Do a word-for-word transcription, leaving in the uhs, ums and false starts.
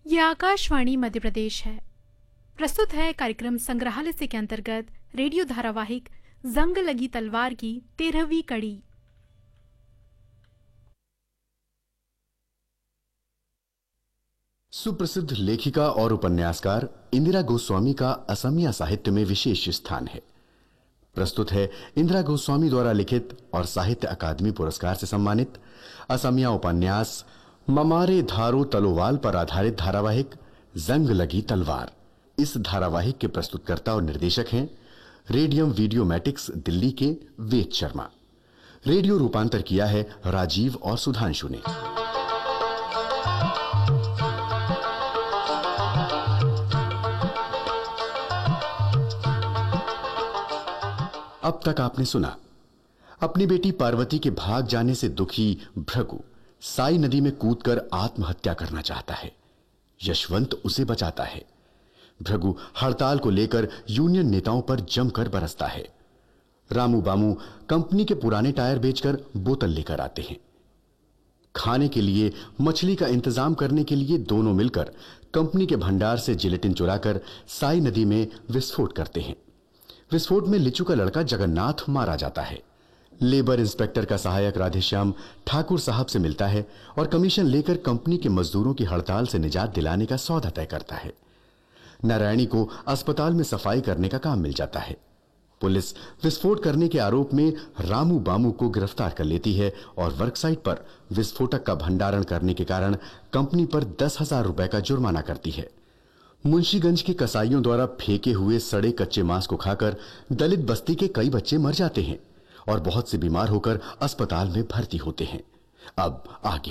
ये आकाशवाणी मध्य प्रदेश है। प्रस्तुत है कार्यक्रम संग्रहालय से के अंतर्गत रेडियो धारावाहिक जंग लगी तलवार की तेरहवीं कड़ी। सुप्रसिद्ध लेखिका और उपन्यासकार इंदिरा गोस्वामी का असमिया साहित्य में विशेष स्थान है। प्रस्तुत है इंदिरा गोस्वामी द्वारा लिखित और साहित्य अकादमी पुरस्कार से सम्मानित असमिया उपन्यास ममारे धारो तलोवाल पर आधारित धारावाहिक जंग लगी तलवार। इस धारावाहिक के प्रस्तुतकर्ता और निर्देशक हैं रेडियम वीडियोमैटिक्स दिल्ली के वेद शर्मा। रेडियो रूपांतर किया है राजीव और सुधांशु ने। अब तक आपने सुना, अपनी बेटी पार्वती के भाग जाने से दुखी भृगु साई नदी में कूदकर आत्महत्या करना चाहता है। यशवंत उसे बचाता है। भृगु हड़ताल को लेकर यूनियन नेताओं पर जमकर बरसता है। रामू बामू कंपनी के पुराने टायर बेचकर बोतल लेकर आते हैं। खाने के लिए मछली का इंतजाम करने के लिए दोनों मिलकर कंपनी के भंडार से जिलेटिन चुराकर साई नदी में विस्फोट करते हैं। विस्फोट में लिचू का लड़का जगन्नाथ मारा जाता है। लेबर इंस्पेक्टर का सहायक राधेश्याम ठाकुर साहब से मिलता है और कमीशन लेकर कंपनी के मजदूरों की हड़ताल से निजात दिलाने का सौदा तय करता है। नारायणी को अस्पताल में सफाई करने का काम मिल जाता है। पुलिस विस्फोट करने के आरोप में रामू बामू को गिरफ्तार कर लेती है और वर्कसाइट पर विस्फोटक का भंडारण करने के कारण कंपनी पर दस हजार रुपए का जुर्माना करती है। मुंशीगंज के कसाईयों द्वारा फेंके हुए सड़े कच्चे मांस को खाकर दलित बस्ती के कई बच्चे मर जाते हैं और बहुत से बीमार होकर अस्पताल में भर्ती होते हैं। अब आगे।